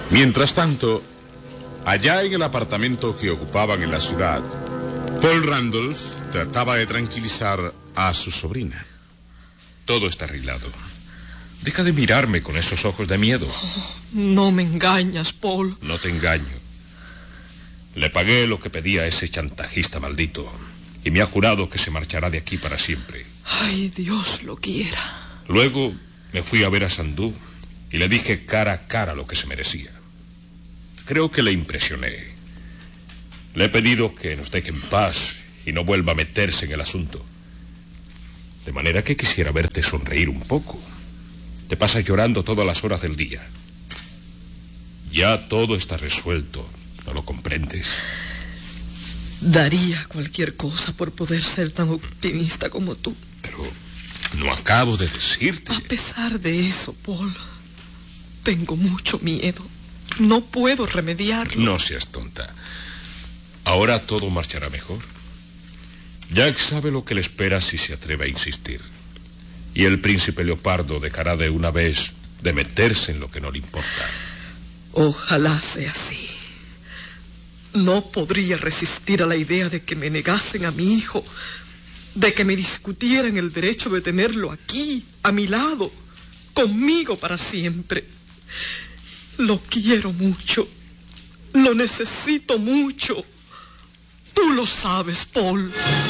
Mientras tanto, allá en el apartamento que ocupaban en la ciudad, Paul Randolph trataba de tranquilizar a su sobrina. Todo está arreglado. Deja de mirarme con esos ojos de miedo. Oh, no me engañas, Paul. No te engaño. Le pagué lo que pedía ese chantajista maldito y me ha jurado que se marchará de aquí para siempre. Ay, Dios lo quiera. Luego me fui a ver a Sandú y le dije cara a cara lo que se merecía. Creo que le impresioné. Le he pedido que nos deje en paz y no vuelva a meterse en el asunto. De manera que quisiera verte sonreír un poco. Te pasas llorando todas las horas del día. Ya todo está resuelto, ¿no lo comprendes? Daría cualquier cosa por poder ser tan optimista como tú. Pero no acabo de decirte. A pesar de eso, Paul, tengo mucho miedo. No puedo remediarlo. No seas tonta. Ahora todo marchará mejor. Jack sabe lo que le espera si se atreve a insistir. Y el príncipe Leopardo dejará de una vez de meterse en lo que no le importa. Ojalá sea así. No podría resistir a la idea de que me negasen a mi hijo, de que me discutieran el derecho de tenerlo aquí, a mi lado, conmigo para siempre. Lo quiero mucho. Lo necesito mucho. Tú lo sabes, Paul.